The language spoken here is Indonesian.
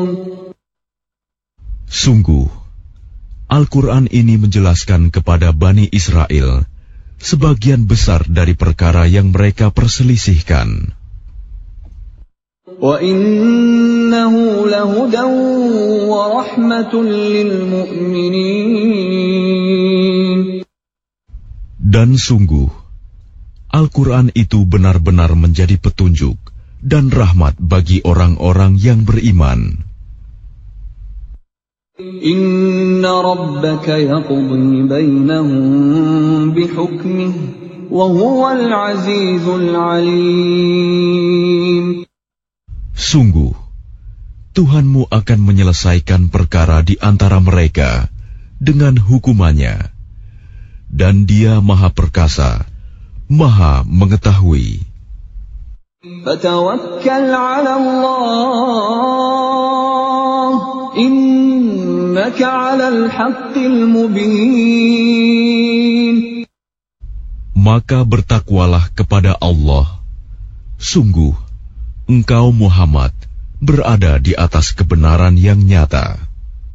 Sungguh, Al-Quran ini menjelaskan kepada Bani Israel sebagian besar dari perkara yang mereka perselisihkan. وَإِنَّهُ لَهُدًى وَرَحْمَةٌ لِّلْمُؤْمِنِينَ. Dan sungguh, Al-Quran itu benar-benar menjadi petunjuk dan rahmat bagi orang-orang yang beriman. Inna rabbaka yaqdi bainahum bihukmihi wa huwal azizul alim. Sungguh, Tuhanmu akan menyelesaikan perkara di antara mereka dengan hukumannya, dan Dia Maha Perkasa, Maha Mengetahui. Fatawakkal 'ala Allah, innaka 'alal haqqil mubin. Maka bertakwalah kepada Allah. Sungguh, engkau Muhammad berada di atas kebenaran yang nyata.